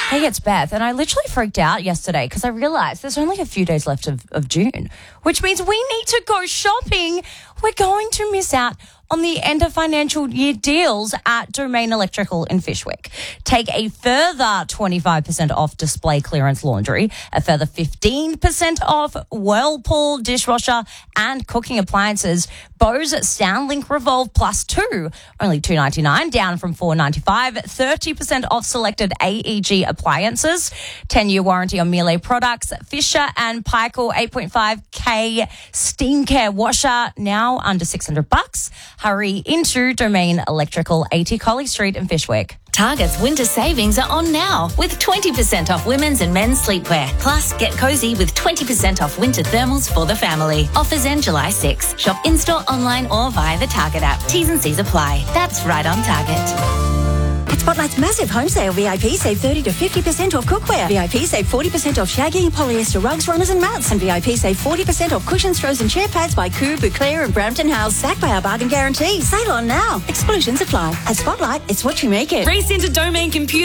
Hey, it's Beth, and I literally freaked out yesterday because I realised there's only a few days left of June, which means we need to go shopping. We're going to miss out on the end of financial year deals at Domain Electrical in Fyshwick. Take a further 25% off display clearance laundry, a further 15% off Whirlpool dishwasher and cooking appliances, Bose Soundlink Revolve Plus 2, only $2.99, down from $4.95, 30% off selected AEG appliances, 10-year warranty on Miele products, Fisher and Paykel 8.5K steam care washer, now under $600. Hurry into Domain Electrical, 80 Colley Street in Fyshwick. Target's winter savings are on now with 20% off women's and men's sleepwear. Plus, get cozy with 20% off winter thermals for the family. Offers end July 6. Shop in-store, online or via the Target app. T's and C's apply. That's right on Target. At Spotlight's massive home sale, VIP save 30 to 50% off cookware. VIP save 40% off shaggy, polyester rugs, runners and mats. And VIP save 40% off cushions, throws and chair pads by Coo, Bouclair and Brampton House. Backed by our bargain guarantee. Sale on now. Exclusions apply. At Spotlight, it's what you make it. Race into Domain Computer